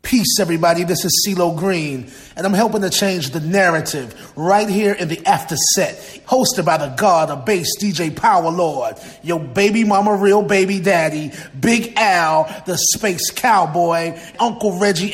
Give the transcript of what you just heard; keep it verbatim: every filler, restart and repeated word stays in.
Peace, everybody. This is CeeLo Green, and I'm helping to change the narrative right here in the After Set, hosted by the god of bass, D J Power Lord, your baby mama, real baby daddy, Big Al, the space cowboy, Uncle Reggie,